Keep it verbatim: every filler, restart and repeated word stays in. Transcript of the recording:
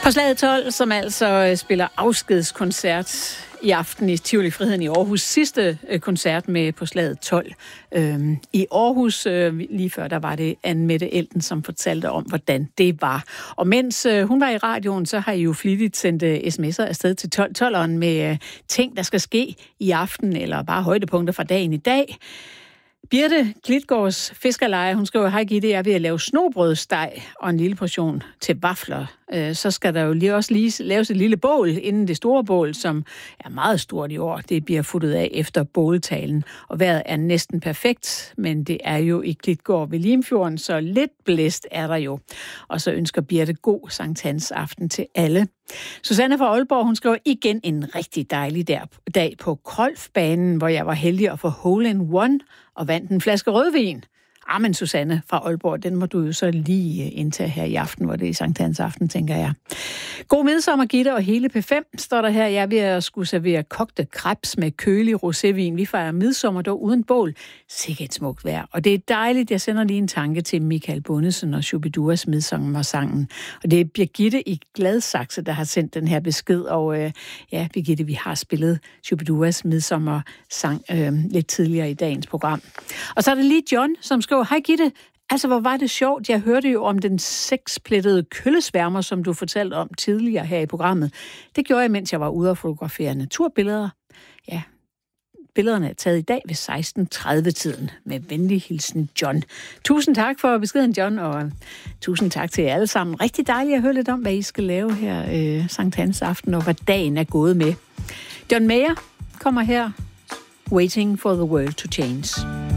På Slaget tolv, som altså spiller afskedskoncert i aften i Tivoli Friheden i Aarhus. Sidste koncert med På Slaget tolv. Øhm, I Aarhus, øh, lige før, der var det Anne-Mette Elten, som fortalte om, hvordan det var. Og mens øh, hun var i radioen, så har I jo flittigt sendt øh, sms'er afsted til tolv tolveren med øh, ting, der skal ske i aften, eller bare højdepunkter fra dagen i dag. Birte Klitgaards fiskerleje, hun skriver, hej Gitte, jeg er ved at lave snobrødsteg og en lille portion til vafler. Så skal der jo lige også lige laves et lille bål inden det store bål, som er meget stort i år. Det bliver futtet af efter båltalen, og vejret er næsten perfekt, men det er jo i Klitgaard ved Limfjorden, så lidt blæst er der jo. Og så ønsker Birte god Sankt Hans aften til alle. Susanne fra Aalborg, hun skriver igen en rigtig dejlig dag på golfbanen, hvor jeg var heldig at få hole in one og vandt en flaske rødvin. Ah, men Susanne fra Aalborg, den må du jo så lige indtage her i aften, hvor det er Sankt Hans aften, tænker jeg. God midsommer, Gitte, og hele P fem står der her. Jeg er ved at skulle servere kogte krebs med kølig rosévin. Vi fejrer midsommer dog uden bål. Sikke et smukt vejr. Og det er dejligt. Jeg sender lige en tanke til Michael Bundesen og Shubiduas midsommersangen. Og det er Birgitte i Gladsaxe, der har sendt den her besked. Og øh, ja, Birgitte, vi har spillet Shubiduas midsommersang øh, lidt tidligere i dagens program. Og så er det lige John, som skriver, hej Gitte, altså hvor var det sjovt. Jeg hørte jo om den seksplettede køllesværmer, som du fortalte om tidligere her i programmet. Det gjorde jeg, mens jeg var ude og fotografere naturbilleder. Ja, billederne er taget i dag ved seksten tredive-tiden. Med venlig hilsen, John. Tusind tak for beskeden, John, og tusind tak til jer alle sammen. Rigtig dejligt at høre lidt om, hvad I skal lave her øh, Sankt Hans aften, og hvad dagen er gået med. John Mayer kommer her. Waiting for the world to change.